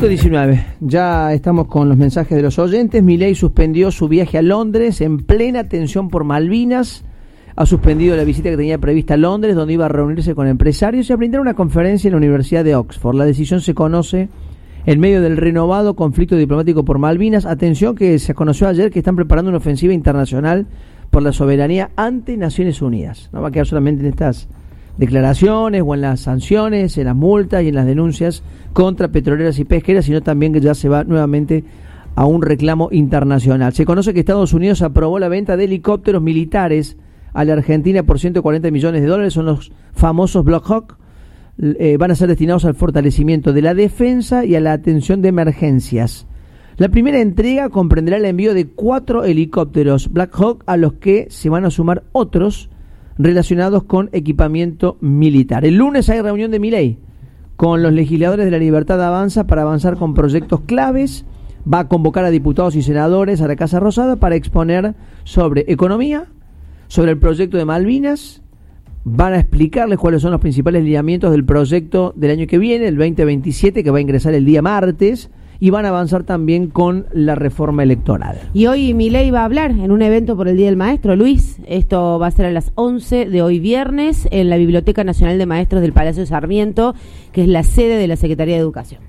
5:19, ya estamos con los mensajes de los oyentes. Milei suspendió su viaje a Londres en plena tensión por Malvinas. Ha suspendido la visita que tenía prevista a Londres, donde iba a reunirse con empresarios y a brindar una conferencia en la Universidad de Oxford. La decisión se conoce en medio del renovado conflicto diplomático por Malvinas. Atención, que se conoció ayer que están preparando una ofensiva internacional por la soberanía ante Naciones Unidas. No va a quedar solamente en estas declaraciones o en las sanciones, en las multas y en las denuncias contra petroleras y pesqueras, sino también que ya se va nuevamente a un reclamo internacional. Se conoce que Estados Unidos aprobó la venta de helicópteros militares a la Argentina por $140 millones. Son los famosos Black Hawk. Van a ser destinados al fortalecimiento de la defensa y a la atención de emergencias. La primera entrega comprenderá el envío de 4 helicópteros Black Hawk, a los que se van a sumar otros relacionados con equipamiento militar. El lunes hay reunión de Milei con los legisladores de La Libertad Avanza para avanzar con proyectos claves. Va a convocar a diputados y senadores a la Casa Rosada para exponer sobre economía, sobre el proyecto de Malvinas. Van a explicarles cuáles son los principales lineamientos del proyecto del año que viene, el 2027, que va a ingresar el día martes, y van a avanzar también con la reforma electoral. Y hoy Milei va a hablar en un evento por el Día del Maestro, Luis. Esto va a ser a las 11 de hoy viernes en la Biblioteca Nacional de Maestros del Palacio Sarmiento, que es la sede de la Secretaría de Educación.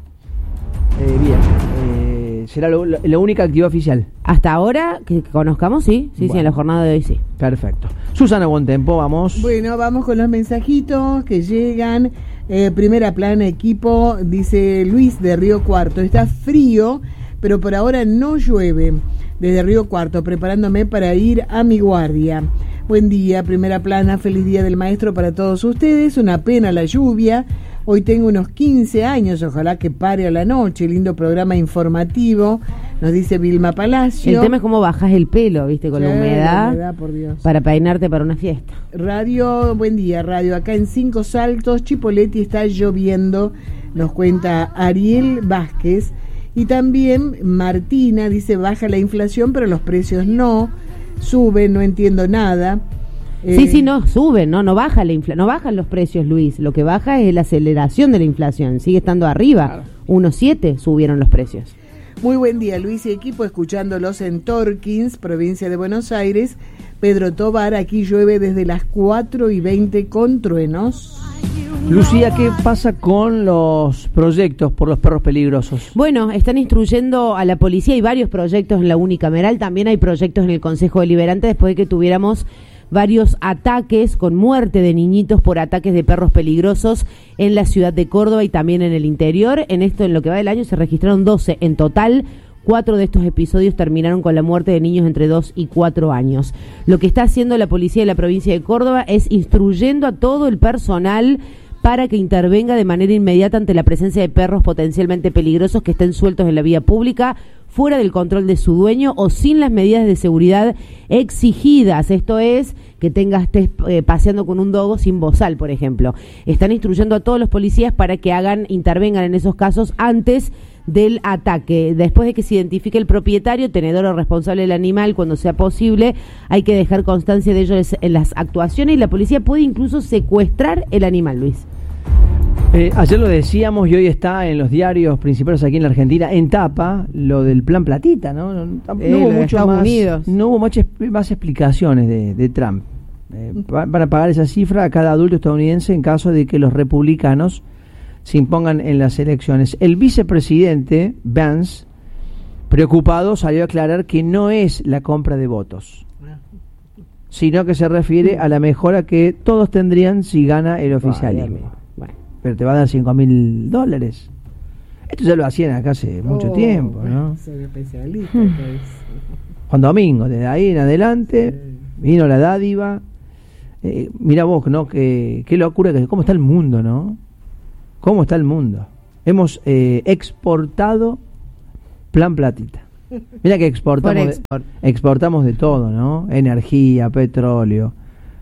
Será la única actividad oficial. Hasta ahora, que conozcamos, sí, bueno. Sí, en la jornada de hoy sí. Perfecto. Susana Bontempo, vamos. Bueno, vamos con los mensajitos que llegan. Primera plana, equipo, dice Luis de Río Cuarto. Está frío, pero por ahora no llueve. Desde Río Cuarto, preparándome para ir a mi guardia. Buen día, primera plana, feliz día del maestro para todos ustedes. Una pena la lluvia. Hoy tengo unos 15 años, ojalá que pare a la noche. Lindo programa informativo, nos dice Vilma Palacio. El tema es cómo bajas el pelo, viste, con la humedad, por Dios. Para peinarte para una fiesta. Radio, buen día, radio. Acá en Cinco Saltos, Chipoleti, está lloviendo, nos cuenta Ariel Vázquez. Y también Martina dice, baja la inflación, pero los precios no suben, no entiendo nada. Sí, no, suben, no baja no bajan los precios, Luis. Lo que baja es la aceleración de la inflación, sigue estando arriba. Claro. 1,7 subieron los precios. Muy buen día, Luis y equipo, escuchándolos en Torkins, provincia de Buenos Aires. Pedro Tobar, aquí llueve desde las 4:20 con truenos. Lucía, ¿qué pasa con los proyectos por los perros peligrosos? Bueno, están instruyendo a la policía, hay varios proyectos en la unicameral, también hay proyectos en el Consejo Deliberante, después de que tuviéramos varios ataques con muerte de niñitos por ataques de perros peligrosos en la ciudad de Córdoba y también en el interior. En lo que va del año se registraron 12 en total. 4 de estos episodios terminaron con la muerte de niños entre 2 y 4 años. Lo que está haciendo la policía de la provincia de Córdoba es instruyendo a todo el personal para que intervenga de manera inmediata ante la presencia de perros potencialmente peligrosos que estén sueltos en la vía pública, fuera del control de su dueño o sin las medidas de seguridad exigidas. Esto es, que estés paseando con un dogo sin bozal, por ejemplo. Están instruyendo a todos los policías para que intervengan en esos casos antes del ataque. Después de que se identifique el propietario, tenedor o responsable del animal, cuando sea posible, hay que dejar constancia de ello en las actuaciones, y la policía puede incluso secuestrar el animal, Luis. Ayer lo decíamos y hoy está en los diarios principales aquí en la Argentina, en tapa, lo del plan Platita, ¿no? No hubo mucho más, no hubo más explicaciones de Trump. Van a pagar esa cifra a cada adulto estadounidense en caso de que los republicanos se impongan en las elecciones. El vicepresidente Vance, preocupado, salió a aclarar que no es la compra de votos, sino que se refiere a la mejora que todos tendrían si gana el oficialismo. Pero te va a dar $5.000. Esto ya lo hacían acá hace mucho tiempo, ¿no? Soy especialista. Juan Domingo, desde ahí en adelante, vino la dádiva. Mira vos, ¿no? Qué locura, cómo está el mundo, ¿no? ¿Cómo está el mundo? Hemos exportado plan Platita. Mira que exportamos de todo, ¿no? Energía, petróleo,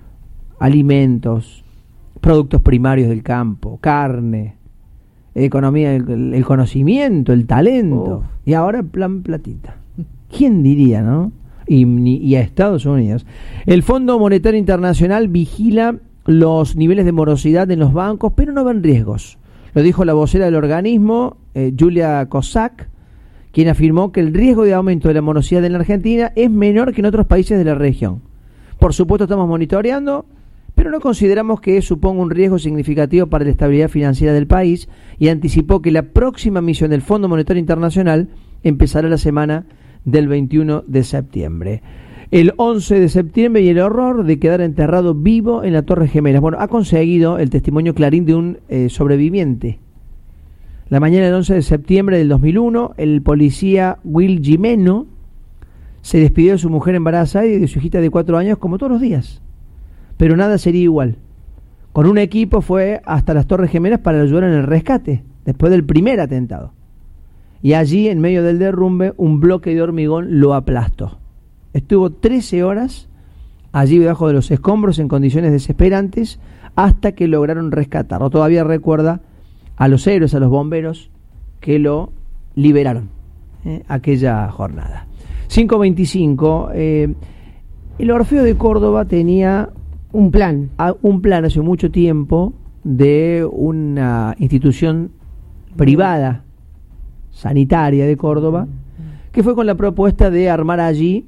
alimentos, productos primarios del campo, carne, economía, el conocimiento, el talento. Y ahora plan Platita. ¿Quién diría, no? Y a Estados Unidos. El Fondo Monetario Internacional vigila los niveles de morosidad en los bancos, pero no ven riesgos. Lo dijo la vocera del organismo, Julia Kozak, quien afirmó que el riesgo de aumento de la morosidad en la Argentina es menor que en otros países de la región. Por supuesto estamos monitoreando, pero no consideramos que suponga un riesgo significativo para la estabilidad financiera del país, y anticipó que la próxima misión del Fondo Monetario Internacional empezará la semana del 21 de septiembre. El 11 de septiembre y el horror de quedar enterrado vivo en la Torre Gemelas. Bueno, ha conseguido el testimonio Clarín de un sobreviviente. La mañana del 11 de septiembre del 2001, el policía Will Gimeno se despidió de su mujer embarazada y de su hijita de 4 años como todos los días. Pero nada sería igual. Con un equipo fue hasta las Torres Gemelas para ayudar en el rescate, después del primer atentado. Y allí, en medio del derrumbe, un bloque de hormigón lo aplastó. Estuvo 13 horas allí debajo de los escombros en condiciones desesperantes hasta que lograron rescatarlo. Todavía recuerda a los héroes, a los bomberos que lo liberaron aquella jornada. 5:25. El Orfeo de Córdoba tenía un plan hace mucho tiempo de una institución privada sanitaria de Córdoba, que fue con la propuesta de armar allí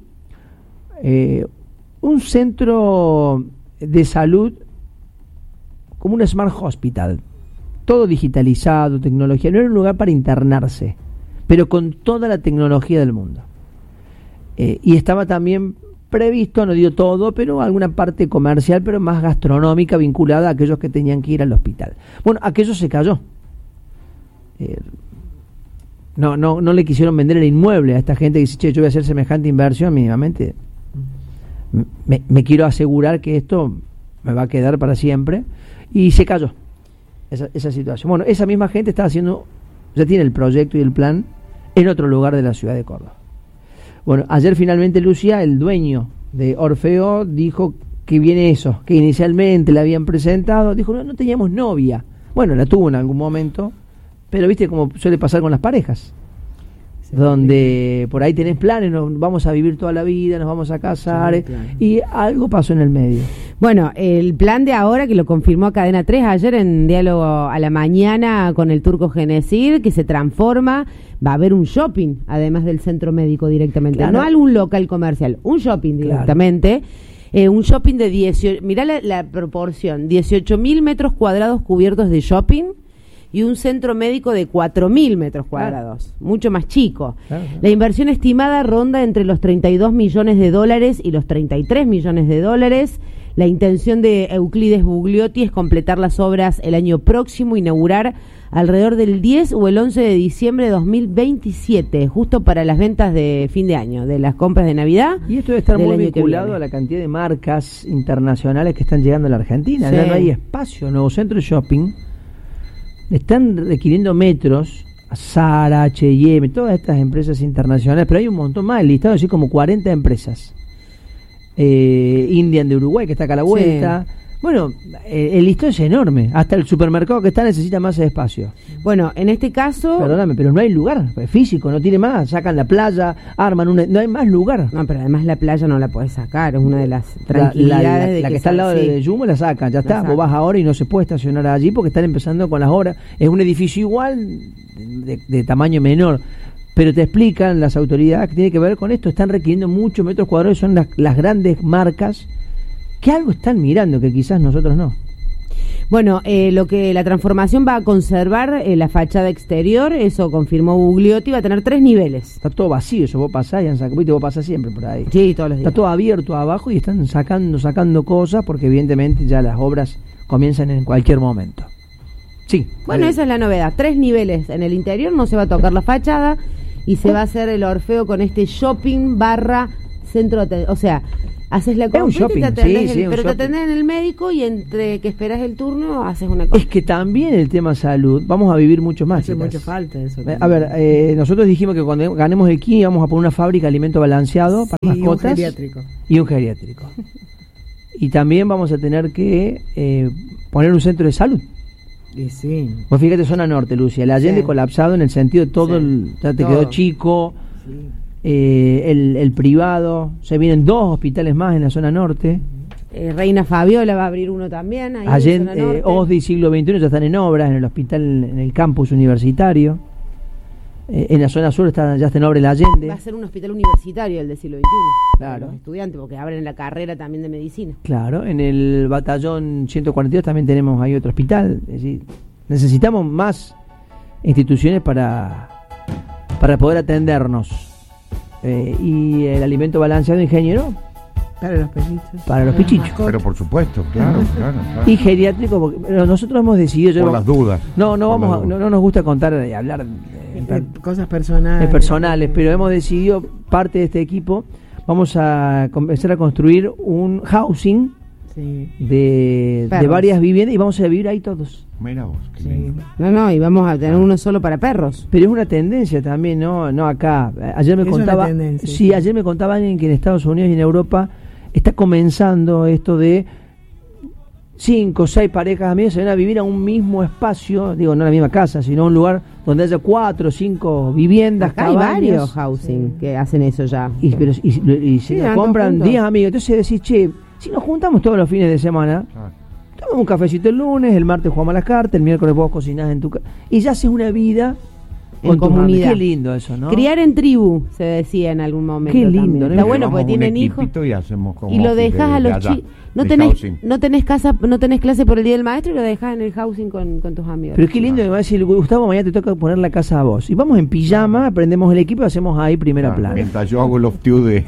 un centro de salud como un Smart Hospital, todo digitalizado, tecnología. No era un lugar para internarse, pero con toda la tecnología del mundo. Y estaba también previsto, no dio todo, pero alguna parte comercial, pero más gastronómica, vinculada a aquellos que tenían que ir al hospital. Bueno, aquello se cayó. No le quisieron vender el inmueble a esta gente que dice, che, yo voy a hacer semejante inversión, mínimamente me quiero asegurar que esto me va a quedar para siempre, y se cayó esa situación. Bueno, esa misma gente está haciendo, ya tiene el proyecto y el plan en otro lugar de la ciudad de Córdoba. Bueno, ayer finalmente, Lucía, el dueño de Orfeo, dijo que viene eso, que inicialmente la habían presentado, dijo, no teníamos novia. Bueno, la tuvo en algún momento, pero viste como suele pasar con las parejas, donde por ahí tenés planes, vamos a vivir toda la vida, nos vamos a casar, sí, claro. Y algo pasó en el medio. Bueno, el plan de ahora, que lo confirmó Cadena 3 ayer en Diálogo a la Mañana con el Turco Genesir, que se transforma, va a haber un shopping, además del centro médico directamente, claro. No algún local comercial, un shopping directamente. Claro. Un shopping de 18, mirá la proporción, 18.000 metros cuadrados cubiertos de shopping, y un centro médico de 4.000 metros cuadrados, claro. Mucho más chico. Claro. La inversión estimada ronda entre los $32 millones y los $33 millones. La intención de Euclides Bugliotti es completar las obras el año próximo, inaugurar alrededor del 10 o el 11 de diciembre de 2027, justo para las ventas de fin de año, de las compras de Navidad. Y esto debe estar muy vinculado a la cantidad de marcas internacionales que están llegando a la Argentina. Sí. Ya no hay espacio, nuevos centros de shopping están requiriendo metros, Zara, H&M, todas estas empresas internacionales, pero hay un montón más, el listado así como 40 empresas. Indian de Uruguay, que está acá a la vuelta. Sí. Bueno, el listado es enorme. Hasta el supermercado que está necesita más espacio. Bueno, en este caso... Perdóname, pero no hay lugar físico, no tiene más. Sacan la playa, arman no hay más lugar. No, pero además la playa no la podés sacar, es una de las tranquilidades. La que está al lado de Jumbo la sacan, ya está. Vos vas ahora y no se puede estacionar allí porque están empezando con las horas. Es un edificio igual, de tamaño menor. Pero te explican las autoridades que tiene que ver con esto. Están requiriendo muchos metros cuadrados, son las grandes marcas que algo están mirando que quizás nosotros no. Bueno, lo que la transformación va a conservar la fachada exterior, eso confirmó Bugliotti, va a tener 3 niveles. Está todo vacío, eso vos pasás y vos pasás siempre por ahí. Sí, todos los días. Está todo abierto abajo y están sacando cosas porque evidentemente ya las obras comienzan en cualquier momento. Sí. Bueno, esa es la novedad, 3 niveles en el interior, no se va a tocar la fachada y se va a hacer el Orfeo con este shopping / centro de... O sea... Haces la compra y te atendés, pero te atendés en el médico y entre que esperas el turno haces una cosa. Es que también el tema salud, vamos a vivir mucho más. Hace mucha falta eso. A ver, nosotros dijimos que cuando ganemos el KINI vamos a poner una fábrica de alimento balanceado para mascotas. Y un geriátrico. Y también vamos a tener que poner un centro de salud. Y sí. Pues fíjate, zona norte, Lucia, el Allende colapsado en el sentido de todo, ya te quedó chico. Sí. El privado, se vienen 2 hospitales más en la zona norte, Reina Fabiola va a abrir uno también. Ahí Allende, OSDI siglo XXI ya están en obras en el hospital, en el campus universitario. En la zona sur ya está en obra el Allende. Va a ser un hospital universitario el del siglo XXI. Claro. Los estudiantes, porque abren la carrera también de medicina. Claro, en el batallón 142 también tenemos ahí otro hospital. Es decir, necesitamos más instituciones para poder atendernos. Y el alimento balanceado, ingeniero, para los pellitos. Para los pichichos. Pero por supuesto, claro. Y geriátrico, porque nosotros hemos decidido... Por las dudas. No nos gusta contar y hablar cosas personales. Personales, pero hemos decidido, parte de este equipo, vamos a empezar a construir un housing de varias viviendas y vamos a vivir ahí todos. Mira vos, qué lindo. No, y vamos a tener uno solo para perros. Pero es una tendencia también, no acá. Ayer me contaba, ayer me contaba alguien que en Estados Unidos y en Europa está comenzando esto de 5 o 6 parejas amigas se van a vivir a un mismo espacio, digo, no en la misma casa, sino un lugar donde haya 4 o 5 viviendas, acá hay varios housing que hacen eso ya. Y se compran 10 amigos. Entonces decís, che, si nos juntamos todos los fines de semana, tomamos un cafecito el lunes, el martes jugamos a las cartas, el miércoles vos cocinás en tu casa, y ya haces una vida en comunidad. Qué lindo eso, ¿no? Criar en tribu, se decía en algún momento. Qué lindo, ¿no? Está bueno porque tienen hijos. Y lo dejas a los chicos. No tenés clase por el día del maestro y lo dejas en el housing con tus amigos. Pero qué lindo que me va a decir, Gustavo, mañana te toca poner la casa a vos. Y vamos en pijama, aprendemos el equipo y hacemos ahí primera plana. Mientras yo hago el off-tube de...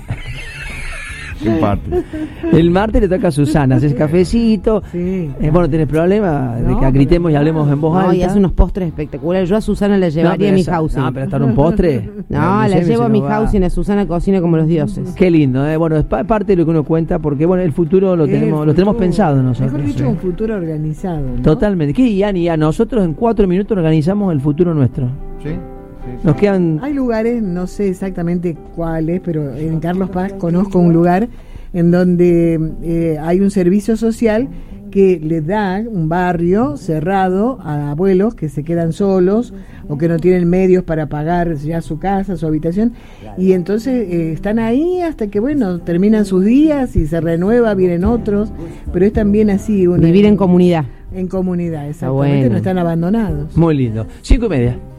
El martes le toca a Susana, haces cafecito. Bueno, tenés problema de que gritemos y hablemos en voz alta. Y hace unos postres espectaculares. Yo a Susana la llevaría a mi housing. No, pero hasta un postre. La llevo a mi housing, a Susana cocina como los dioses. Qué lindo, bueno, es parte de lo que uno cuenta, porque bueno, el futuro lo tenemos pensado nosotros. Mejor dicho, un futuro organizado, ¿no? Totalmente. ¿Qué, Ian? Nosotros en 4 minutos organizamos el futuro nuestro. Sí. Nos quedan... Hay lugares, no sé exactamente cuáles, pero en Carlos Paz conozco un lugar en donde hay un servicio social que le da un barrio cerrado a abuelos que se quedan solos o que no tienen medios para pagar ya su casa, su habitación, y entonces están ahí hasta que, bueno, terminan sus días y se renueva, vienen otros, pero es también así... Vivir en comunidad. En comunidad, exactamente, no están abandonados. Muy lindo. 5:30.